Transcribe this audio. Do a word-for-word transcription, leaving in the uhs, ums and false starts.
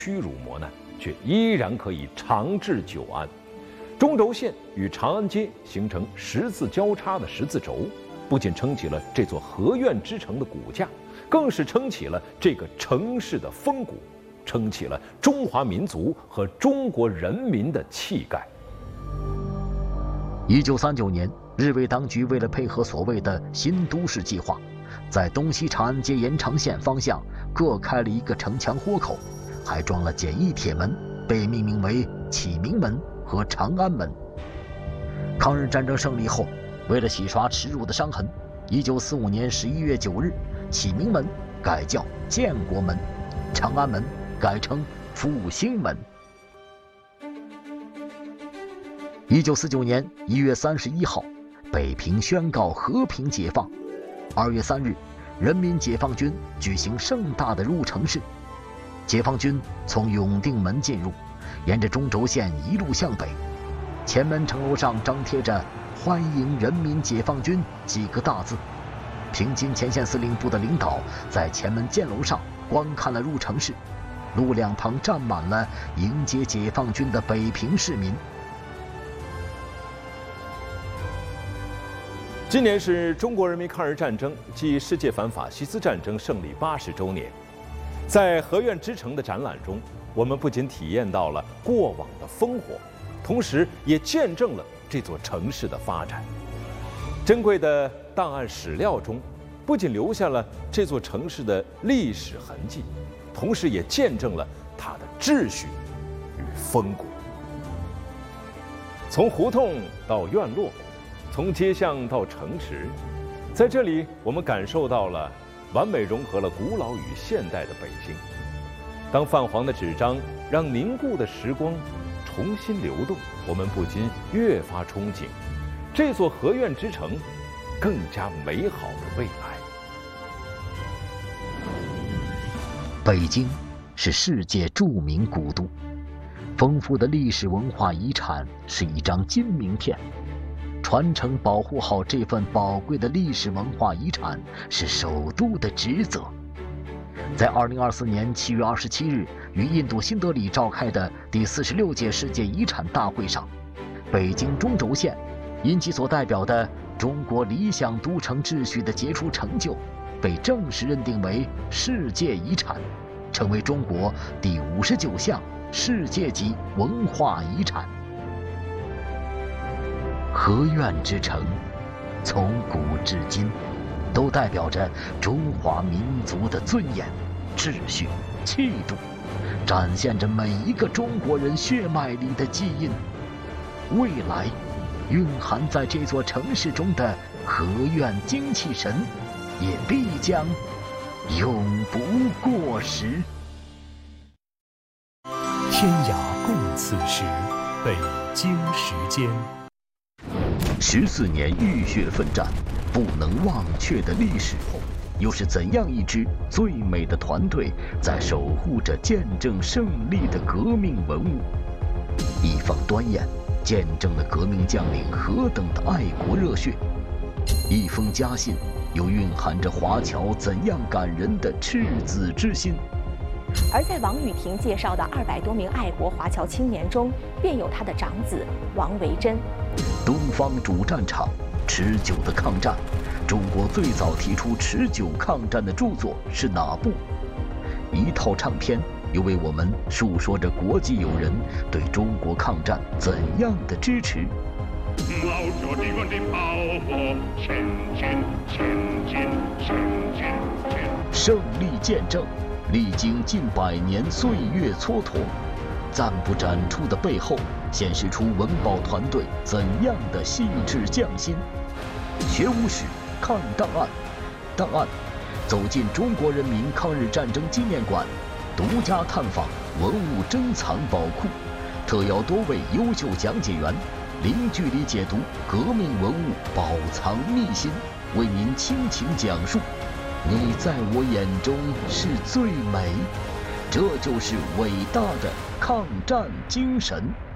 屈辱磨难，却依然可以长治久安。中轴线与长安街形成十字交叉的十字轴，不仅撑起了这座河苑之城的骨架，更是撑起了这个城市的风骨，撑起了中华民族和中国人民的气概。 一九三九年，日伪当局为了配合所谓的新都市计划，在东西长安街延长线方向各开了一个城墙豁口，还装了简易铁门，被命名为启明门和长安门。抗日战争胜利后，为了洗刷耻辱的伤痕，一九四五年十一月九日，启明门改叫建国门，长安门改成复兴门。一九四九年一月三十一号，北平宣告和平解放。二月三日，人民解放军举行盛大的入城式。解放军从永定门进入，沿着中轴线一路向北，前门城楼上张贴着“欢迎人民解放军”几个大字。平津前线司令部的领导在前门箭楼上观看了入城式，路两旁站满了迎接解放军的北平市民。 今年是中国人民抗日战争暨世界反法西斯战争胜利八十周年。在河苑之城的展览中，我们不仅体验到了过往的烽火，同时也见证了这座城市的发展。珍贵的档案史料中，不仅留下了这座城市的历史痕迹，同时也见证了它的秩序与风骨。从胡同到院落，从街巷到城池，在这里我们感受到了完美融合了古老与现代的北京。当泛黄的纸张让凝固的时光重新流动，我们不禁越发憧憬这座河苑之城更加美好的未来。 北京是世界著名古都，丰富的历史文化遗产是一张金名片。传承保护好这份宝贵的历史文化遗产是首都的职责。在二零二四年七月二十七日于印度新德里召开的第四十六届世界遗产大会上，北京中轴线因其所代表的中国理想都城秩序的杰出成就，被正式认定为世界遗产，成为中国第五十九项世界级文化遗产。河苑之城，从古至今，都代表着中华民族的尊严、秩序、气度，展现着每一个中国人血脉里的基因。未来，蕴含在这座城市中的河苑精气神，也必将永不过时。 天涯共此时，北京时间。 十四年浴血奋战，不能忘却的历史后，又是怎样一支最美的团队在守护着见证胜利的革命文物？一方端砚见证了革命将领何等的爱国热血，一封家信又蕴含着华侨怎样感人的赤子之心。 而在王雨婷介绍的二百多名爱国华侨青年中，便有他的长子王维珍。 东方主战场，持久的抗战。中国最早提出持久抗战的著作是哪部？一套唱片又为我们述说着国际友人对中国抗战怎样的支持。 冒着敌人的炮火，前进，前进，前进，前进。 胜利见证，历经近百年岁月蹉跎，暂不展出的背后，显示出文保团队怎样的细致匠心。学无史，看档案，档案走进中国人民抗日战争纪念馆，独家探访文物珍藏宝库，特邀多位优秀讲解员，零距离解读革命文物宝藏秘辛，为您倾情讲述。你在我眼中是最美，这就是伟大的抗战精神。